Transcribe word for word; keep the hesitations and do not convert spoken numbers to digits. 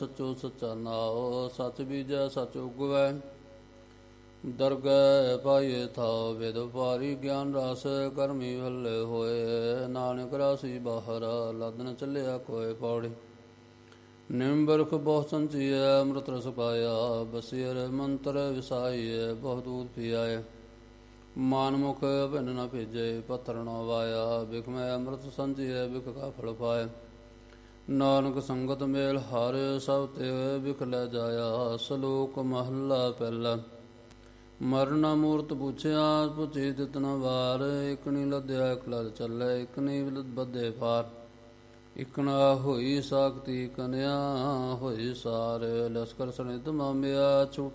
ਸਚੋ ਸਚਾ ਨਾਉ ਸਚ ਬੀਜੈ ਸਚ ਉਗਵੈ ਦਰਗਹਿ ਪਾਈਏ ਥਾਉ ਵੇਦ ਭਾਰੀ ਗਿਆਨ ਰਸ ਕਰਮੀ ਭਲੇ ਹੋਏ ਨਾਨਕ ਰਾਸੀ ਬਾਹਰ ਲਦਨ ਚੱਲਿਆ ਕੋਇ ਪੌੜੀ ਨਿੰਬਰਖ ਬਹੁ ਸੰਚੀਐ ਅੰਮ੍ਰਿਤ ਰਸ ਪਾਇਆ ਬਸੀਰ ਮੰਤਰ ਵਿਸਾਈਐ ਬਹੁਤ ਦੂਤ ਪੀਆਏ ਮਾਨਮੁਖ ਭਿੰਨ ਨ ਭੇਜੇ ਪੱਥਰ ਨ ਵਾਇਆ ਬਿਖ ਮੈਂ ਅੰਮ੍ਰਿਤ ਸੰਚੀਐ ਬਿਖ ਕਾ ਫਲ ਪਾਏ ਨਾਨਕ ਸੰਗਤ ਮੇਲ ਹਰ ਸਭ ਤੇ ਬਿਖ ਲੈ ਜਾਇਆ ਸਲੋਕ ਮਹੱਲਾ ਪਹਿਲਾ ਮਰਨ ਮੂਰਤ ਪੁੱਛਿਆ ਪੁੱਛੀ ਤਿਤਨਾ ਵਾਰ ਇਕ ਨੀ ਲੱਦਿਆ ਇਕ ਲਦ ਚੱਲੇ ਇਕ ਨੀ ਬੱਧੇ ਪਾਰ ਇਕ ਨਾ ਹੋਈ ਸਾਖਤੀ ਕਨਿਆ ਹੋਈ ਸਾਰ ਲਸਕਰ ਸਨਿਧ ਮਾਮਿਆ ਛੂਟ